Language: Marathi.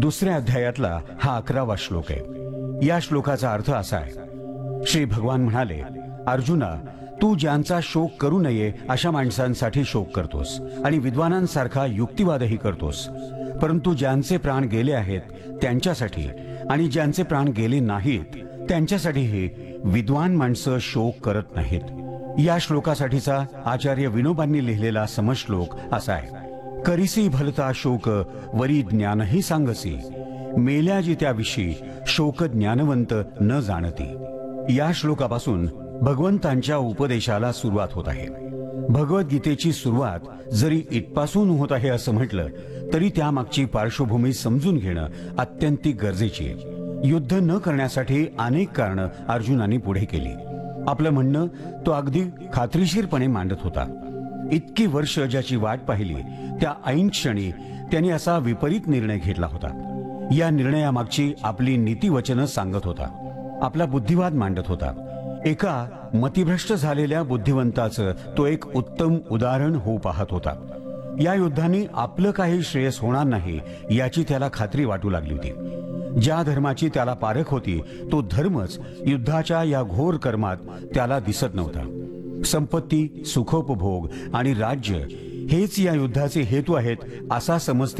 दुसऱ्या अध्यायातला हा 11वा श्लोक आहे। या श्लोकाचा अर्थ असा आहे, श्री भगवान म्हणाले, अर्जुना, तू ज्यांचा शोक करू नये अशा माणसांसाठी शोक करतोस आणि विद्वानांसारखा युक्तिवादही करतोस, परंतु ज्यांचे प्राण गेले आहेत त्यांच्यासाठी आणि ज्यांचे प्राण गेले नाहीत त्यांच्यासाठीही विद्वान माणसं शोक करत नाहीत। या श्लोकासाठीचा आचार्य विनोबांनी लिहिलेला समश्लोक असा आहे, करिसी भलता शोक वरी ज्ञानही सांगसी, मेल्याजी त्याविषयी शोक ज्ञानवंत न जाणती। या श्लोकापासून भगवंतांच्या उपदेशाला सुरुवात होत आहे। भगवद्गीतेची सुरुवात जरी इथपासून होत आहे असं म्हटलं तरी त्यामागची पार्श्वभूमी समजून घेणं अत्यंतिक गरजेची आहे। युद्ध न करण्यासाठी अनेक कारणं अर्जुनाने पुढे केली। आपलं म्हणणं तो अगदी खात्रीशीरपणे मांडत होता। इतकी वर्ष ज्याची वाट पाहिली त्या ऐन क्षणी त्याने असा विपरीत निर्णय घेतला होता। या निर्णयामागची आपली नीतिवचनं सांगत होता, आपला बुद्धिवाद मांडत होता। एका मतिभ्रष्ट झालेल्या बुद्धिवंताचं तो एक उत्तम उदाहरण होऊ पाहत होता। या युद्धाने आपलं काही श्रेयस होणार नाही याची त्याला खात्री वाटू लागली होती। ज्या धर्माची त्याला पारख होती तो धर्मच युद्धाच्या या घोर कर्मात त्याला दिसत नव्हता। संपत्ती, सुखोपभोग आणि राज्य हेच या युद्धाचे हेतू आहेत असा समज